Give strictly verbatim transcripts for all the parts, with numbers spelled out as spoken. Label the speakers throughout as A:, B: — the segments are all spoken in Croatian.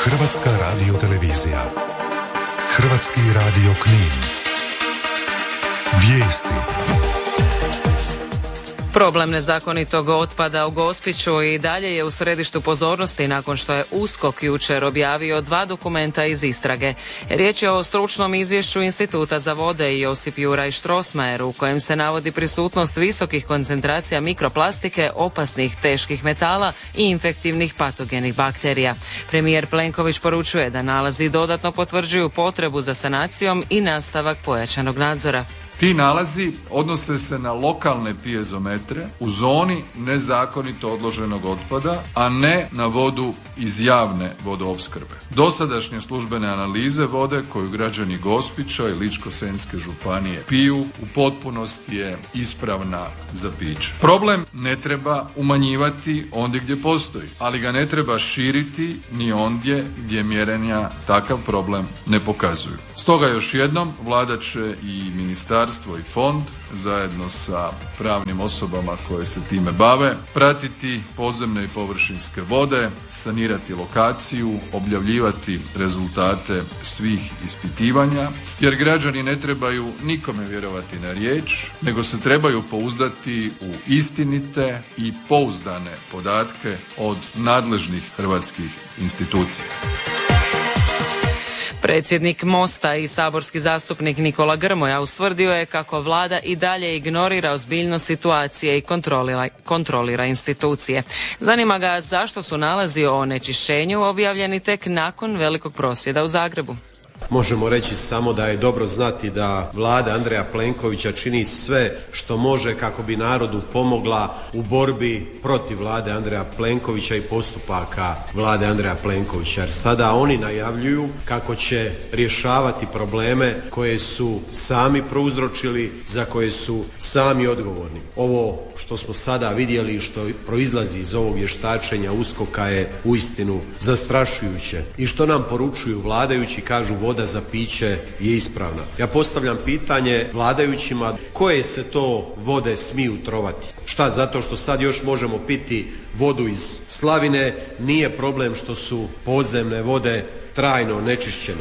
A: Hrvatska radiotelevizija. Hrvatski radio Knin. Vijesti.
B: Problem nezakonitog otpada u Gospiću i dalje je u središtu pozornosti nakon što je USKOK jučer objavio dva dokumenta iz istrage. Riječ je o stručnom izvješću Instituta za vode Josip Juraj Strossmayer u kojem se navodi prisutnost visokih koncentracija mikroplastike, opasnih teških metala i infektivnih patogenih bakterija. Premijer Plenković poručuje da nalazi dodatno potvrđuju potrebu za sanacijom i nastavak pojačanog nadzora.
C: Ti nalazi odnose se na lokalne pijezometre u zoni nezakonito odloženog otpada, a ne na vodu iz javne vodoopskrbe. Dosadašnje službene analize vode koju građani Gospića i Ličko-senjske županije piju u potpunosti je ispravna za piće. Problem ne treba umanjivati ondje gdje postoji, ali ga ne treba širiti ni ondje gdje mjerenja takav problem ne pokazuju. Stoga još jednom Vlada će i ministarstvo i fond zajedno sa pravnim osobama koje se time bave pratiti podzemne i površinske vode, sanirati lokaciju, objavljivati rezultate svih ispitivanja, jer građani ne trebaju nikome vjerovati na riječ, nego se trebaju pouzdati u istinite i pouzdane podatke od nadležnih hrvatskih institucija.
B: Predsjednik Mosta i saborski zastupnik Nikola Grmoja ustvrdio je kako vlada i dalje ignorira ozbiljnost situacije i kontrolira, kontrolira institucije. Zanima ga zašto su nalazi o onečišćenju objavljeni tek nakon velikog prosvjeda u Zagrebu.
D: Možemo reći samo da je dobro znati da Vlada Andreja Plenkovića čini sve što može kako bi narodu pomogla u borbi protiv Vlade Andreja Plenkovića i postupaka Vlade Andreja Plenkovića. Jer sada oni najavljuju kako će rješavati probleme koje su sami prouzročili, za koje su sami odgovorni. Ovo što smo sada vidjeli i što proizlazi iz ovog vještačenja USKOK-a je uistinu zastrašujuće. I što nam poručuju vladajući, kažu voda za piće je ispravna. Ja postavljam pitanje vladajućima koje se to vode smiju trovati. Šta, zato što sad još možemo piti vodu iz slavine, nije problem što su podzemne vode trajno onečišćene.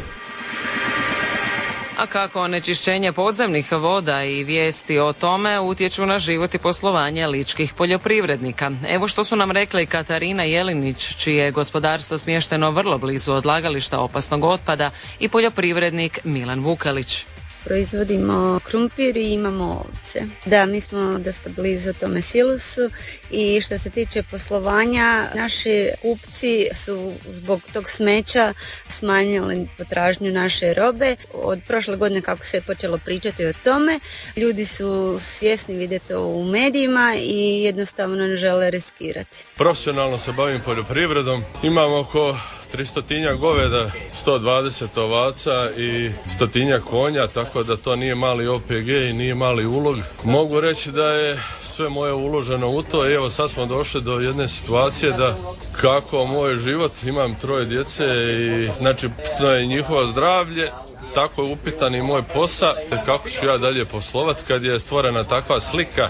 B: A kako onečišćenje podzemnih voda i vijesti o tome utječu na život i poslovanje ličkih poljoprivrednika? Evo što su nam rekli Katarina Jelinić, čije je gospodarstvo smješteno vrlo blizu odlagališta opasnog otpada, i poljoprivrednik Milan Vukelić.
E: Proizvodimo krumpir i imamo ovce. Da, mi smo dosta blizu tome silusu i što se tiče poslovanja, naši kupci su zbog tog smeća smanjili potražnju naše robe. Od prošle godine kako se je počelo pričati o tome, ljudi su svjesni, vide to u medijima i jednostavno ne žele riskirati.
F: Profesionalno se bavim poljoprivredom, imamo oko tristotinjak goveda, sto dvadeset ovaca i stotinjak konja, tako da to nije mali O P G i nije mali ulog. Mogu reći da je sve moje uloženo u to i evo sad smo došli do jedne situacije da kako moj život, imam troje djece i znači to je njihovo zdravlje, tako je upitan i moj posao, kako ću ja dalje poslovati kad je stvorena takva slika.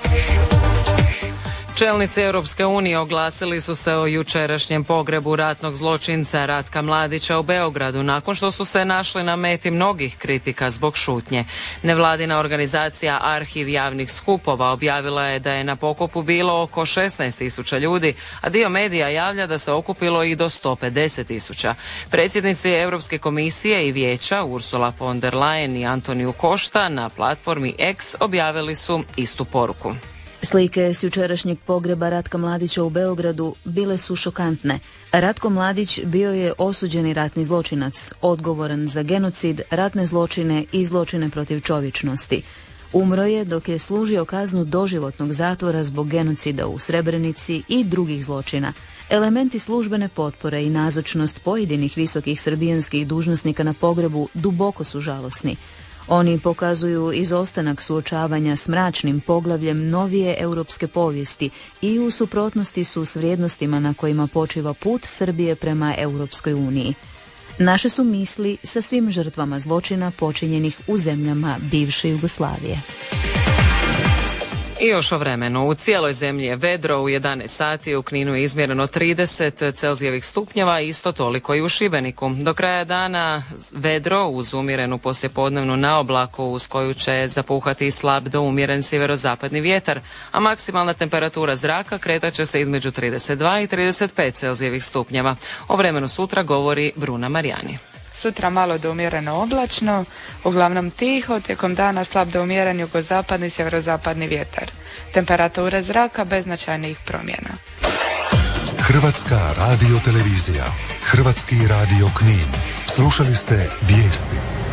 B: Čelnici Europske unije oglasili su se o jučerašnjem pogrebu ratnog zločinca Ratka Mladića u Beogradu nakon što su se našli na meti mnogih kritika zbog šutnje. Nevladina organizacija Arhiv javnih skupova objavila je da je na pokopu bilo oko šesnaest tisuća ljudi, a dio medija javlja da se okupilo i do sto pedeset tisuća. Predsjednici Europske komisije i vijeća Ursula von der Leyen i Antoniju Košta na platformi X objavili su istu poruku.
G: Slike s jučerašnjeg pogreba Ratka Mladića u Beogradu bile su šokantne. Ratko Mladić bio je osuđeni ratni zločinac, odgovoran za genocid, ratne zločine i zločine protiv čovječnosti. Umro je dok je služio kaznu doživotnog zatvora zbog genocida u Srebrenici i drugih zločina. Elementi službene potpore i nazočnost pojedinih visokih srbijanskih dužnosnika na pogrebu duboko su žalosni. Oni pokazuju izostanak suočavanja s mračnim poglavljem novije europske povijesti i u suprotnosti su s vrijednostima na kojima počiva put Srbije prema Europskoj uniji. Naše su misli sa svim žrtvama zločina počinjenih u zemljama bivše Jugoslavije.
B: I još o vremenu. U cijeloj zemlji je vedro, u jedanaest sati u Kninu je izmjereno trideset Celzijevih stupnjeva, isto toliko i u Šibeniku. Do kraja dana vedro uz umjerenu poslijepodnevnu naoblaku uz koju će zapuhati slab do umjeren sjeverozapadni vjetar, a maksimalna temperatura zraka kretat će se između trideset dva i trideset pet Celzijevih stupnjeva. O vremenu sutra govori Bruna Marijani.
H: Sutra malo do umjereno oblačno, uglavnom tiho, tijekom dana slab do umjeren jugozapadni i sjeverozapadni vjetar. Temperatura zraka bez značajnih promjena.
A: Hrvatska radiotelevizija, Hrvatski radio Knin. Slušali ste vijesti.